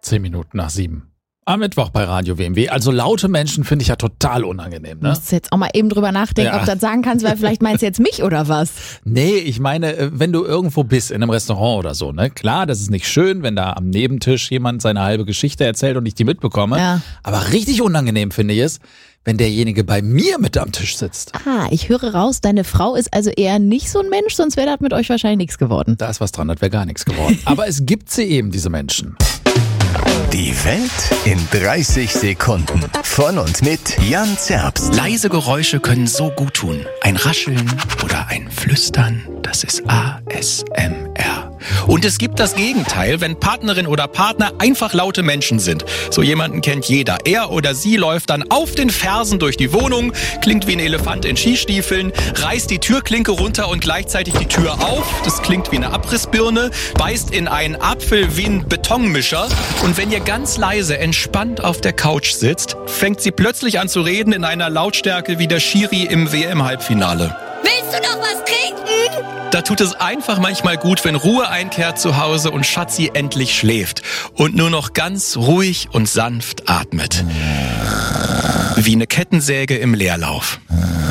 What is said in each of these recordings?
7:10. Am Mittwoch bei Radio WMW. Also laute Menschen finde ich ja total unangenehm, Du ne? musst jetzt auch mal eben drüber nachdenken, Ja. ob du das sagen kannst, weil vielleicht meinst du jetzt mich oder was? Nee, ich meine, wenn du irgendwo bist, in einem Restaurant oder so, ne? Klar, das ist nicht schön, wenn da am Nebentisch jemand seine halbe Geschichte erzählt und ich die mitbekomme. Ja. Aber richtig unangenehm finde ich es, wenn derjenige bei mir mit am Tisch sitzt. Ich höre raus, deine Frau ist also eher nicht so ein Mensch, sonst wäre das mit euch wahrscheinlich nichts geworden. Da ist was dran, das wäre gar nichts geworden. Aber es gibt sie eben, diese Menschen. Die Welt in 30 Sekunden. Von und mit Jan Zerbst. Leise Geräusche können so gut tun. Ein Rascheln oder ein Flüstern, das ist ASMR. Und es gibt das Gegenteil, wenn Partnerin oder Partner einfach laute Menschen sind. So jemanden kennt jeder. Er oder sie läuft dann auf den Fersen durch die Wohnung, klingt wie ein Elefant in Skistiefeln, reißt die Türklinke runter und gleichzeitig die Tür auf. Das klingt wie eine Abrissbirne, beißt in einen Apfel wie ein Betonmischer. Und wenn ihr ganz leise, entspannt auf der Couch sitzt, fängt sie plötzlich an zu reden in einer Lautstärke wie der Schiri im WM-Halbfinale. Willst du noch was trinken? Da tut es einfach manchmal gut, wenn Ruhe einkehrt zu Hause und Schatzi endlich schläft und nur noch ganz ruhig und sanft atmet. Wie eine Kettensäge im Leerlauf.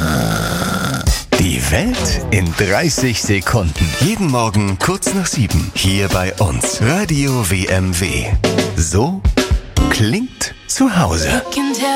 Die Welt in 30 Sekunden. Jeden Morgen kurz nach 7. Hier bei uns. Radio WMW. So klingt zu Hause.